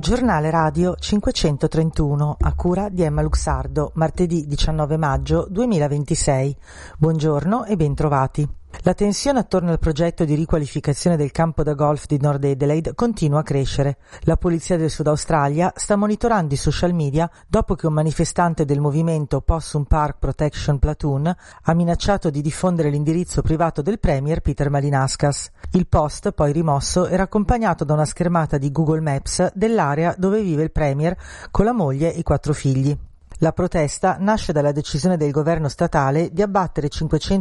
Giornale radio 531 a cura di Emma Luxardo, martedì 19 maggio 2026. Buongiorno e bentrovati. La tensione attorno al progetto di riqualificazione del campo da golf di Nord Adelaide continua a crescere. La polizia del Sud Australia sta monitorando i social media dopo che un manifestante del movimento Possum Park Protection Platoon ha minacciato di diffondere l'indirizzo privato del premier Peter Malinauskas. Il post, poi rimosso, era accompagnato da una schermata di Google Maps dell'area dove vive il premier con la moglie e i 4 figli. La protesta nasce dalla decisione del governo statale di abbattere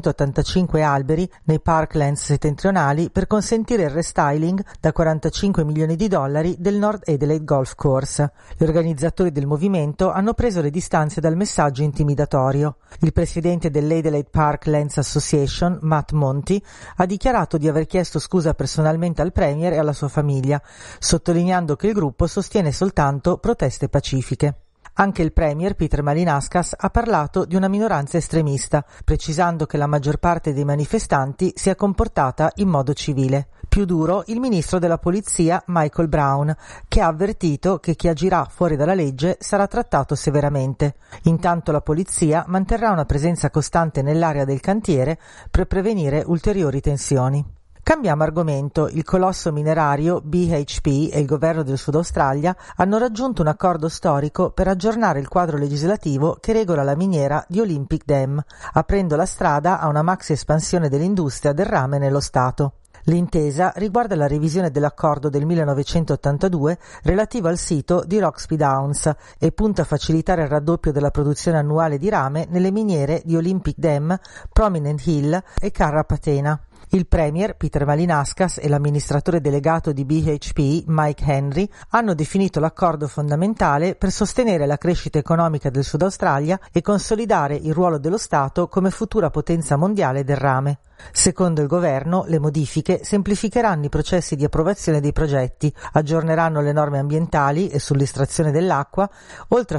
585 alberi nei parklands settentrionali per consentire il restyling da $45 milioni del Nord Adelaide Golf Course. Gli organizzatori del movimento hanno preso le distanze dal messaggio intimidatorio. Il presidente dell'Adelaide Parklands Association, Matt Monty, ha dichiarato di aver chiesto scusa personalmente al premier e alla sua famiglia, sottolineando che il gruppo sostiene soltanto proteste pacifiche. Anche il premier Peter Malinauskas ha parlato di una minoranza estremista, precisando che la maggior parte dei manifestanti si è comportata in modo civile. Più duro il ministro della polizia Michael Brown, che ha avvertito che chi agirà fuori dalla legge sarà trattato severamente. Intanto la polizia manterrà una presenza costante nell'area del cantiere per prevenire ulteriori tensioni. Cambiamo argomento. Il colosso minerario BHP e il governo del Sud Australia hanno raggiunto un accordo storico per aggiornare il quadro legislativo che regola la miniera di Olympic Dam, aprendo la strada a una maxi espansione dell'industria del rame nello Stato. L'intesa riguarda la revisione dell'accordo del 1982 relativo al sito di Roxby Downs e punta a facilitare il raddoppio della produzione annuale di rame nelle miniere di Olympic Dam, Prominent Hill e Karrapatena. Il premier Peter Malinauskas e l'amministratore delegato di BHP Mike Henry hanno definito l'accordo fondamentale per sostenere la crescita economica del Sud Australia e consolidare il ruolo dello Stato come futura potenza mondiale del rame. Secondo il governo, le modifiche semplificheranno i processi di approvazione dei progetti, aggiorneranno le norme ambientali e sull'estrazione dell'acqua, oltre a